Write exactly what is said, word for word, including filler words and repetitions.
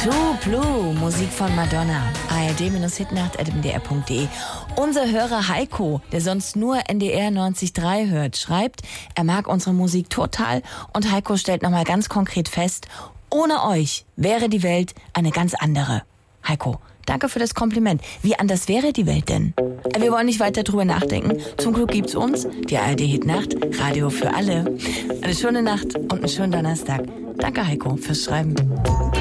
True Blue, Musik von Madonna. A R D-Hitnacht at m d r punkt d e. Unser Hörer Heiko, der sonst nur N D R neunzig Komma drei hört, schreibt, er mag unsere Musik total und Heiko stellt nochmal ganz konkret fest, ohne euch wäre die Welt eine ganz andere. Heiko, danke für das Kompliment. Wie anders wäre die Welt denn? Wir wollen nicht weiter drüber nachdenken. Zum Glück gibt's uns, die A R D-Hitnacht, Radio für alle. Eine schöne Nacht und einen schönen Donnerstag. Danke Heiko fürs Schreiben.